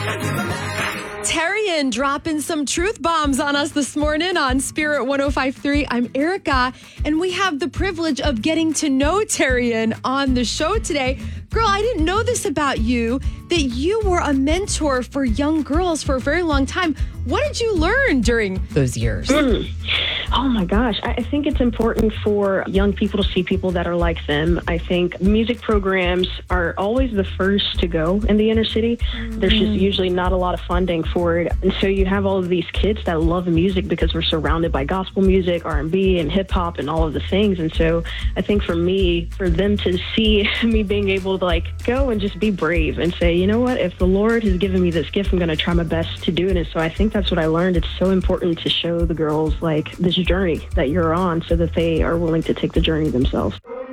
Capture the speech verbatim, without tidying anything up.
Terrian dropping some truth bombs on us this morning on Spirit one oh five point three. I'm Erica, and we have the privilege of getting to know Terrian on the show today. Girl, I didn't know this about you, that you were a mentor for young girls for a very long time. What did you learn during those years? Mm. Oh my gosh. I think it's important for young people to see people that are like them. I think music programs are always the first to go in the inner city. Mm. There's just usually not a lot of funding for it. And so you have all of these kids that love music because we're surrounded by gospel music, R and B, and hip hop and all of the things. And so I think for me, for them to see me being able to like go and just be brave and say, you know what, if the Lord has given me this gift, I'm going to try my best to do it. And so I think that's what I learned. It's so important to show the girls like this journey that you're on so that they are willing to take the journey themselves.